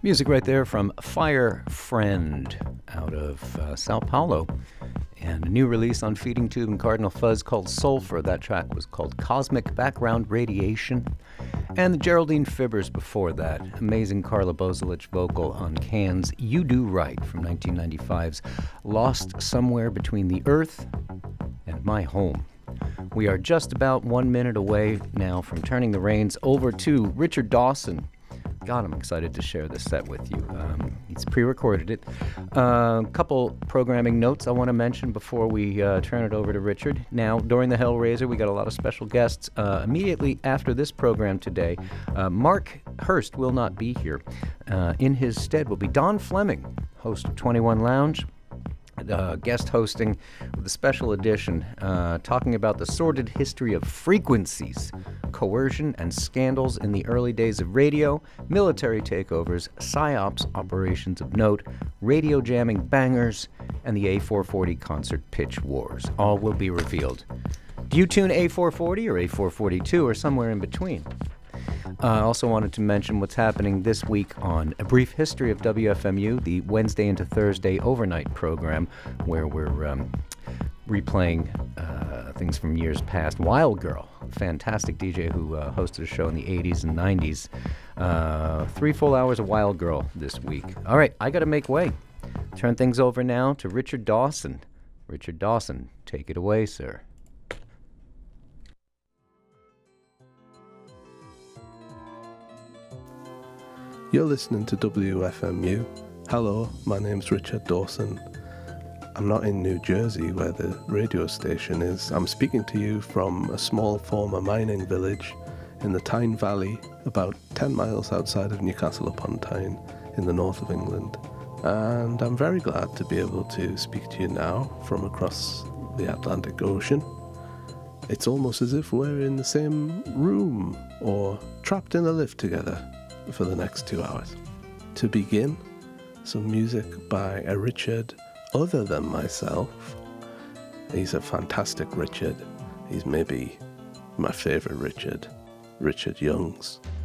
Music right there from Fire Friend out of Sao Paulo. And a new release on Feeding Tube and Cardinal Fuzz called Sulfur. That track was called Cosmic Background Radiation. And the Geraldine Fibbers before that. Amazing Carla Bozulich vocal on Can's You Do Right from 1995's Lost Somewhere Between the Earth and My Home. We are just about 1 minute away now from turning the reins over to Richard Dawson. God, I'm excited to share this set with you. He's pre-recorded it. A couple programming notes I want to mention before we turn it over to Richard. Now, during the Hellraiser, we got a lot of special guests. Immediately after this program today, Mark Hurst will not be here. In his stead will be Don Fleming, host of 21 Lounge. Guest hosting with a special edition talking about the sordid history of frequencies, coercion, and scandals in the early days of radio, military takeovers, psyops operations of note, radio jamming bangers, and the A440 concert pitch wars. All will be revealed. Do you tune A440 or A442 or somewhere in between? I also wanted to mention what's happening this week on A Brief History of WFMU, the Wednesday into Thursday overnight program where we're replaying things from years past. Wild Girl, fantastic DJ who hosted a show in the 80s and 90s. 3 full hours of Wild Girl this week. All right, I got to make way. Turn things over now to Richard Dawson. Richard Dawson, take it away, sir. You're listening to WFMU. Hello, my name's Richard Dawson. I'm not in New Jersey where the radio station is. I'm speaking to you from a small former mining village in the Tyne Valley, about 10 miles outside of Newcastle upon Tyne in the north of England. And I'm very glad to be able to speak to you now from across the Atlantic Ocean. It's almost as if we're in the same room or trapped in a lift together for the next 2 hours. To begin, some music by a Richard other than myself. He's a fantastic Richard. He's maybe my favourite Richard, Richard Youngs.